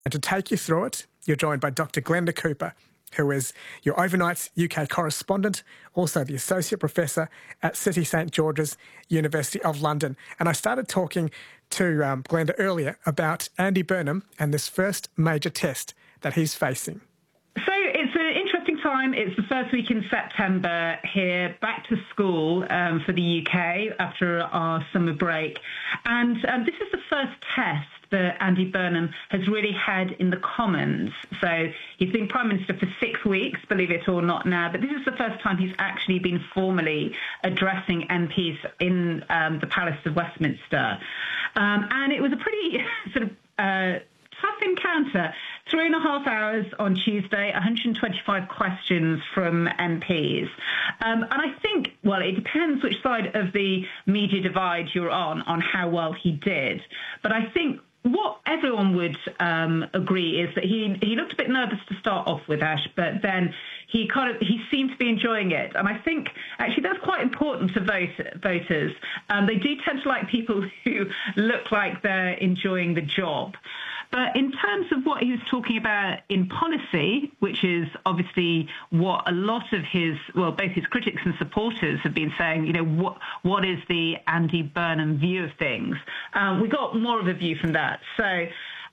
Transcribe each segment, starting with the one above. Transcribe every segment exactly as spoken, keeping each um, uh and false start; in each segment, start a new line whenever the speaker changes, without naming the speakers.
And to take you through it, you're joined by Doctor Glenda Cooper, who is your overnight U K correspondent, also the Associate Professor at City St George's, University of London. And I started talking to um, Glenda earlier about Andy Burnham and this first major test that he's facing.
So it's an interesting time. It's the first week in September here, back to school um, for the U K after our summer break. And um, this is the first test that Andy Burnham has really had in the Commons. So he's been Prime Minister for six weeks, believe it or not now, but this is the first time he's actually been formally addressing M Ps in um, the Palace of Westminster. Um, and it was a pretty sort of uh, tough encounter. Three and a half hours on Tuesday, one hundred twenty-five questions from M Ps. Um, and I think, well, it depends which side of the media divide you're on, on how well he did. But I think what everyone would um, agree is that he he looked a bit nervous to start off with, Ash, but then he kind of he seemed to be enjoying it, and I think actually that's quite important to vote, voters. Um, they do tend to like people who look like they're enjoying the job. But in terms of what he was talking about in policy, which is obviously what a lot of his, well, both his critics and supporters have been saying, you know, what what is the Andy Burnham view of things? Um, we got more of a view from that. So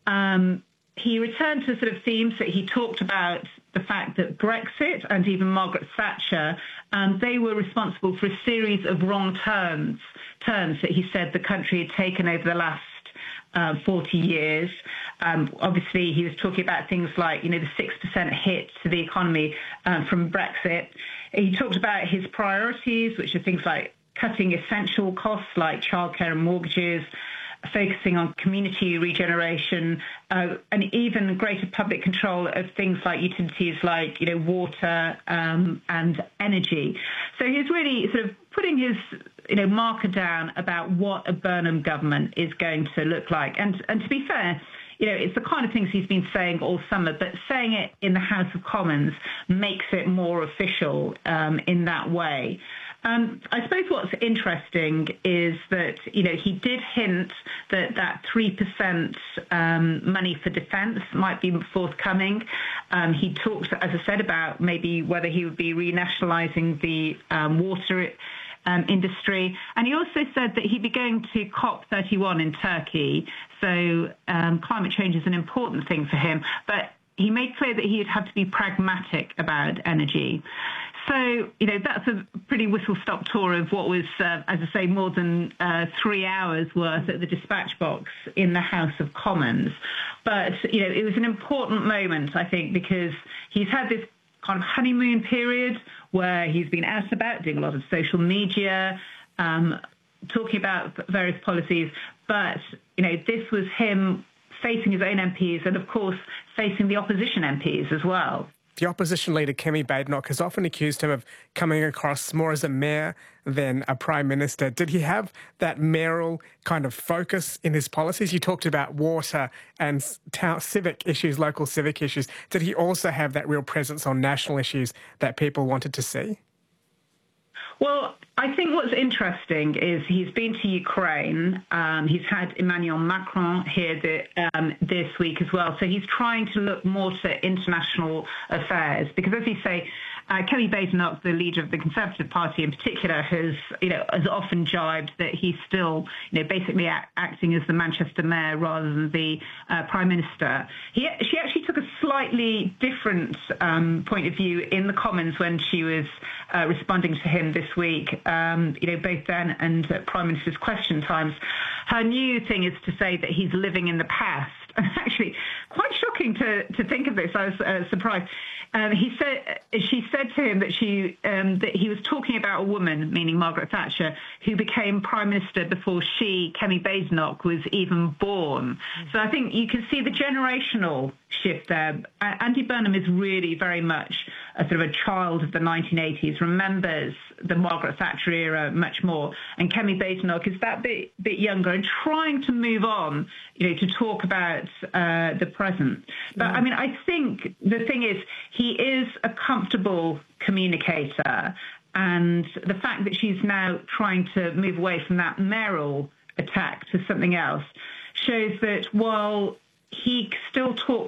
um, he returned to sort of themes that he talked about the fact that Brexit and even Margaret Thatcher, um, they were responsible for a series of wrong turns, turns that he said the country had taken over the last Uh, forty years. Um, obviously, he was talking about things like, you know, the six percent hit to the economy um, from Brexit. He talked about his priorities, which are things like cutting essential costs like childcare and mortgages, focusing on community regeneration, uh, and even greater public control of things like utilities like, you know, water um, and energy. So he's really sort of putting his, you know, marker down about what a Burnham government is going to look like. And and to be fair, you know, it's the kind of things he's been saying all summer, but saying it in the House of Commons makes it more official um, in that way. Um, I suppose what's interesting is that, you know, he did hint that that three percent um, money for defence might be forthcoming. Um, he talked, as I said, about maybe whether he would be renationalising the um, water Um, industry. And he also said that he'd be going to COP thirty-one in Turkey. So um, climate change is an important thing for him. But he made clear that he'd have to be pragmatic about energy. So, you know, that's a pretty whistle-stop tour of what was, uh, as I say, more than uh, three hours worth at the dispatch box in the House of Commons. But, you know, it was an important moment, I think, because he's had this kind of honeymoon period where he's been out and about doing a lot of social media, um, talking about various policies. But, you know, this was him facing his own M Ps and, of course, facing the opposition M Ps as well.
The opposition leader, Kemi Badenoch, has often accused him of coming across more as a mayor than a prime minister. Did he have that mayoral kind of focus in his policies? You talked about water and town civic issues, local civic issues. Did he also have that real presence on national issues that people wanted to see?
Well, I think what's interesting is he's been to Ukraine. Um, he's had Emmanuel Macron here the, um, this week as well. So he's trying to look more to international affairs because, as you say, uh, Kemi Badenoch, the leader of the Conservative Party in particular, has, you know, has often jibed that he's still, you know, basically act, acting as the Manchester mayor rather than the uh, prime minister. He, she actually took a slightly different um, point of view in the Commons when she was uh, responding to him this week. Um, you know, both then and at Prime Minister's question times. Her new thing is to say that he's living in the past. And actually, quite shocking to, to think of this. I was uh, surprised. Um, he said she said to him that she um, that he was talking about a woman, meaning Margaret Thatcher, who became Prime Minister before she, Kemi Badenoch, was even born. Mm. So I think you can see the generational shift there. Uh, Andy Burnham is really very much a sort of a child of the nineteen eighties, remembers the Margaret Thatcher era much more, and Kemi Badenoch is that bit bit younger and trying to move on, you know, to talk about uh, the present. But yeah. I mean, I think the thing is, he is a comfortable communicator, and the fact that she's now trying to move away from that mayoral attack to something else shows that while he still talks